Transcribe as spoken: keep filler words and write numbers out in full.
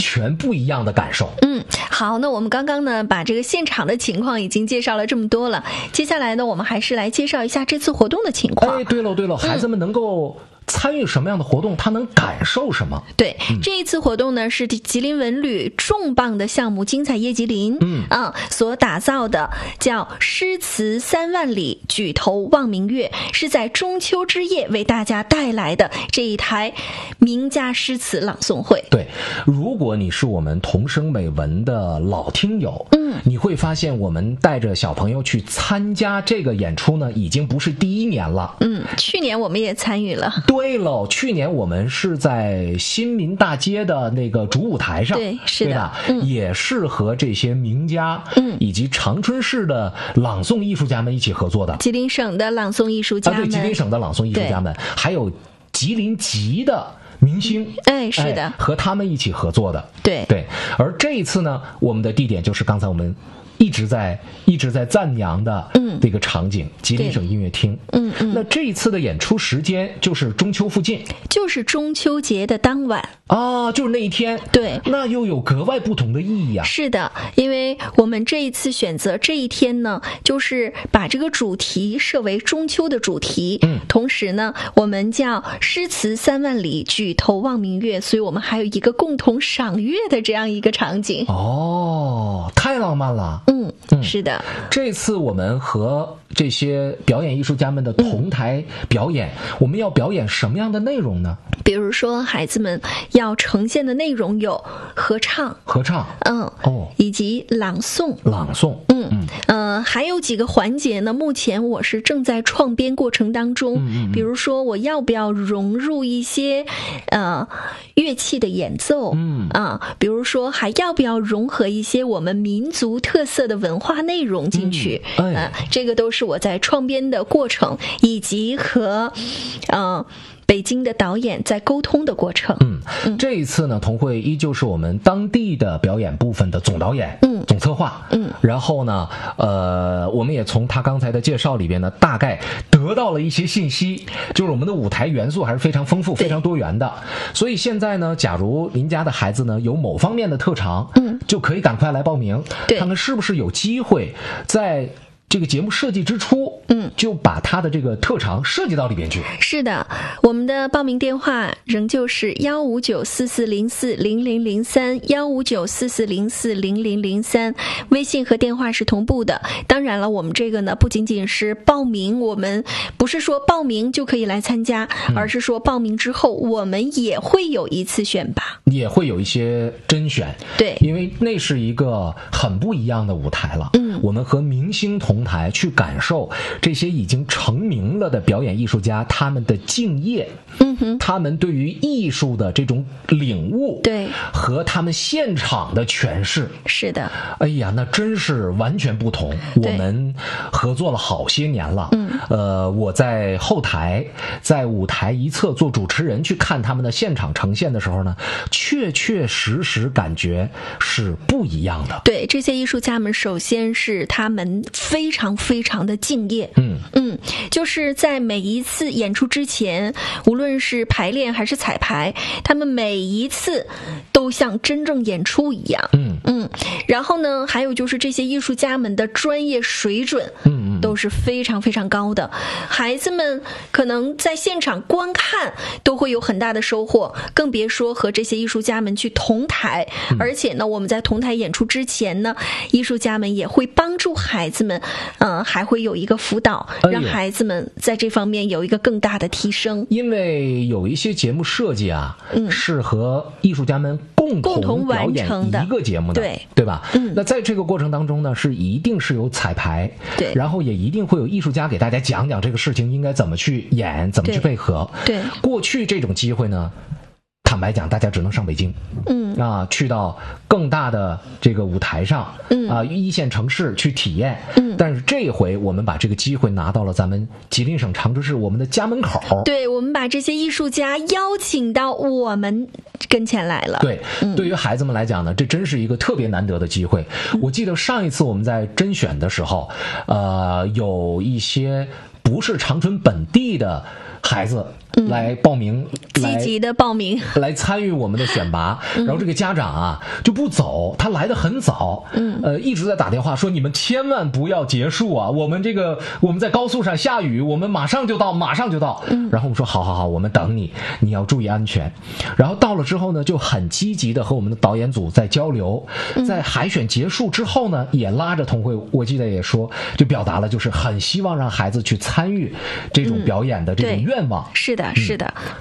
全不一样的感受。 嗯，好，那我们刚刚呢把这个现场的情况已经介绍了这么多了，接下来呢我们还是来介绍一下这次活动的情况。 哎，对了对了，孩子们能够参与什么样的活动，他能感受什么？ 对，这一次活动呢是吉林文旅重磅的项目精彩夜吉林嗯啊所打造的，叫诗词三万里举头望明月，是在中秋之夜为大家带来的这一台名家诗词朗诵会。 对，如果你是我们童声美文的老听友，嗯，你会发现我们带着小朋友去参加这个演出呢，已经不是第一年了。 嗯，去年我们也参与了。 对了，去年我们是在新民大街的那个主舞台上， 对，是的， 对吧？ 嗯， 也是和这些名家，嗯，以及长春市的朗诵艺术家们一起合作的。 吉林省的朗诵艺术家们， 啊，对，吉林省的朗诵艺术家们，还有吉林籍的明星， 哎，是的， 哎，和他们一起合作的。 对对，而这一次呢，我们的地点就是刚才我们一直在一直在赞扬的这个场景，嗯，吉林省音乐厅。嗯嗯，那这一次的演出时间就是中秋附近， 就是中秋节的当晚啊，就是那一天。 对， 那又有格外不同的意义啊。 是的，因为我们这一次选择这一天呢，就是把这个主题设为中秋的主题。嗯，同时呢，我们叫诗词三万里，举头望明月，所以我们还有一个共同赏月的这样一个场景。 哦，太浪漫了。 嗯，嗯是的。 这次我们和这些表演艺术家们的同台表演，嗯，我们要表演什么样的内容呢？ 比如说孩子们要呈现的内容有合唱， 合唱， 嗯，哦，以及朗诵， 朗诵， 嗯嗯，呃，还有几个环节呢，目前我是正在创编过程当中。嗯嗯，比如说我要不要融入一些呃乐器的演奏，嗯啊，比如说还要不要融合一些我们民族特色的文化内容进去，嗯，哎，呃，这个都是我在创编的过程，以及和呃北京的导演在沟通的过程。 嗯，嗯这一次呢，童慧依旧是我们当地的表演部分的总导演，嗯，总策划，嗯，然后呢，呃，我们也从他刚才的介绍里边呢，大概得到了一些信息，就是我们的舞台元素还是非常丰富、非常多元的。所以现在呢，假如您家的孩子呢有某方面的特长，嗯，就可以赶快来报名，看看是不是有机会在这个节目设计之初，嗯，就把他的这个特长设计到里边去。 是的，我们的报名电话仍旧是幺五九四四零四零零零三，幺五九四四零四零零零三，微信和电话是同步的。当然了，我们这个呢不仅仅是报名，我们不是说报名就可以来参加，嗯，而是说报名之后我们也会有一次选拔， 也会有一些甄选。 对， 因为那是一个很不一样的舞台了。嗯，我们和明星同台去感受这些已经成名了的表演艺术家他们的敬业，嗯哼，他们对于艺术的这种领悟， 对， 和他们现场的诠释。 是的， 哎呀，那真是完全不同。我们合作了好些年了，嗯，呃，我在后台，在舞台一侧做主持人去看他们的现场呈现的时候呢，确确实实感觉是不一样的。 对，这些艺术家们，首先是他们非常非常的敬业，嗯嗯，就是在每一次演出之前，无论是排练还是彩排，他们每一次都像真正演出一样，嗯嗯，然后呢，还有就是这些艺术家们的专业水准，嗯嗯，都是非常非常高的。孩子们可能在现场观看都会有很大的收获，更别说和这些艺术家们去同台。嗯，而且呢，我们在同台演出之前呢，艺术家们也会帮助孩子们，呃，还会有一个辅导，让孩子们在这方面有一个更大的提升。 因为有一些节目设计啊，嗯，是和艺术家们共同表演一个节目的， 对对吧？嗯，那在这个过程当中呢，是一定是有彩排， 对， 然后也一定会有艺术家给大家讲讲这个事情应该怎么去演，怎么去配合。 对， 过去这种机会呢，坦白讲，大家只能上北京，嗯啊，去到更大的这个舞台上，嗯啊，一线城市去体验，嗯。但是这回我们把这个机会拿到了咱们吉林省长春市我们的家门口， 对，我们把这些艺术家邀请到我们跟前来了。 对，嗯，对于孩子们来讲呢，这真是一个特别难得的机会。嗯，我记得上一次我们在甄选的时候，呃，有一些不是长春本地的孩子来报名积极的报名来参与我们的选拔。然后这个家长啊就不走，他来得很早，嗯，呃，一直在打电话说你们千万不要结束啊，我们这个我们在高速上下雨，我们马上就到，马上就到。嗯，然后我们说好好好，我们等你，你要注意安全。然后到了之后呢，就很积极的和我们的导演组在交流。在海选结束之后呢，也拉着童慧，我记得也说，就表达了就是很希望让孩子去参与这种表演的这种愿望。 是的，是的。